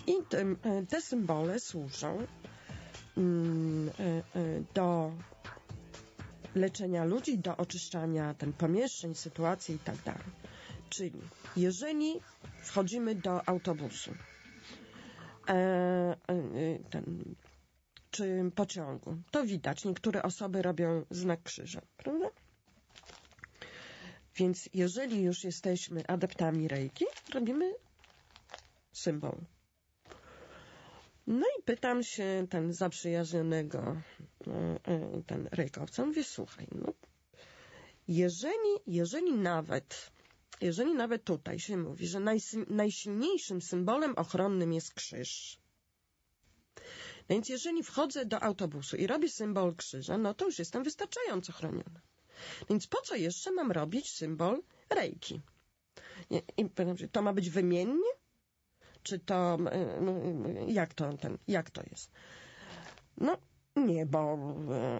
I te symbole służą do leczenia ludzi, do oczyszczania pomieszczeń, sytuacji i tak dalej. Czyli jeżeli wchodzimy do autobusu czy pociągu, to widać, niektóre osoby robią znak krzyża, prawda? Więc jeżeli już jesteśmy adeptami reiki, robimy symbol. No i pytam się zaprzyjaźnionego rejkowca, mówię, słuchaj, no, jeżeli nawet tutaj się mówi, że najsilniejszym symbolem ochronnym jest krzyż, no więc jeżeli wchodzę do autobusu i robię symbol krzyża, no to już jestem wystarczająco chroniona. Więc po co jeszcze mam robić symbol reiki? I to ma być wymiennie? Czy to, jak to jest? No, nie, bo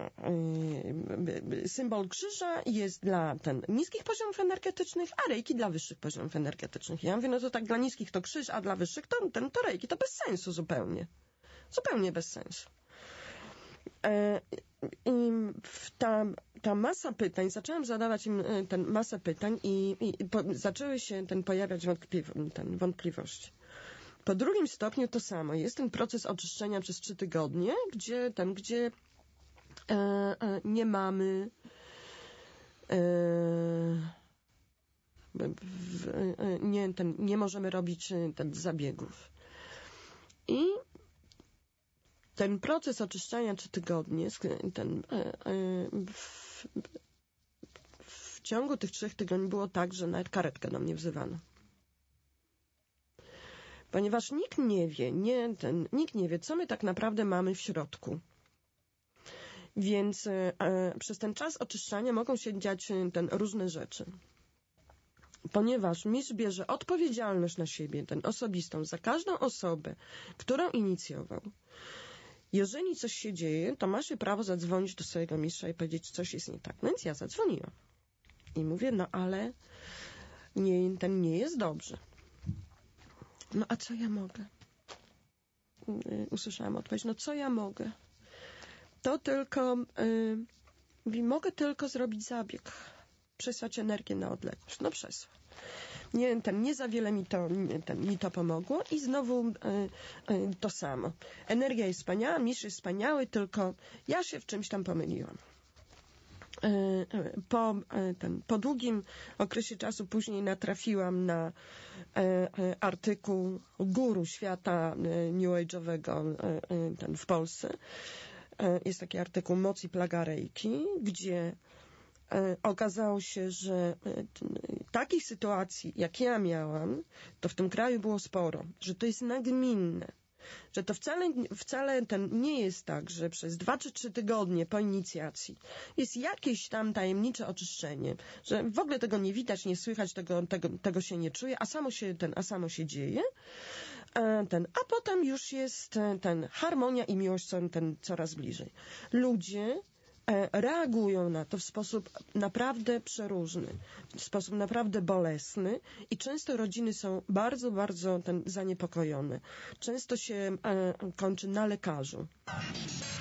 symbol krzyża jest dla niskich poziomów energetycznych, a reiki dla wyższych poziomów energetycznych. Ja mówię, no to tak dla niskich to krzyż, a dla wyższych to reiki. To bez sensu zupełnie. Zupełnie bez sensu. I ta masa pytań, zaczęłam zadawać im masę pytań i zaczęły się pojawiać wątpliwości. Po drugim stopniu to samo. Jest ten proces oczyszczenia przez 3 tygodnie, gdzie nie mamy nie możemy robić zabiegów. I ten proces oczyszczania 3 tygodnie, w ciągu tych 3 tygodni było tak, że nawet karetkę do mnie wzywano. Ponieważ nikt nie wie, co my tak naprawdę mamy w środku. Więc przez ten czas oczyszczania mogą się dziać różne rzeczy. Ponieważ mistrz bierze odpowiedzialność na siebie, osobistą, za każdą osobę, którą inicjował. Jeżeli coś się dzieje, to ma się prawo zadzwonić do swojego mistrza i powiedzieć, coś jest nie tak. No więc ja zadzwoniłam. I mówię, no ale nie jest dobrze. No a co ja mogę? Usłyszałam odpowiedź, no co ja mogę? To tylko, mogę tylko zrobić zabieg. Przesłać energię na odległość. No przesłać. Nie za wiele mi to pomogło i znowu to samo. Energia jest wspaniała, mistrz jest wspaniały, tylko ja się w czymś tam pomyliłam. Po długim okresie czasu później natrafiłam na artykuł guru świata New Age'owego w Polsce. Jest taki artykuł Moc i plaga reiki, gdzie okazało się, że takich sytuacji, jak ja miałam, to w tym kraju było sporo, że to jest nagminne, że to wcale nie jest tak, że przez 2 czy 3 tygodnie po inicjacji jest jakieś tam tajemnicze oczyszczenie, że w ogóle tego nie widać, nie słychać, tego się nie czuje, a samo się dzieje, a potem już jest harmonia i miłość coraz bliżej. Ludzie reagują na to w sposób naprawdę przeróżny, w sposób naprawdę bolesny i często rodziny są bardzo, bardzo zaniepokojone. Często się kończy na lekarzu.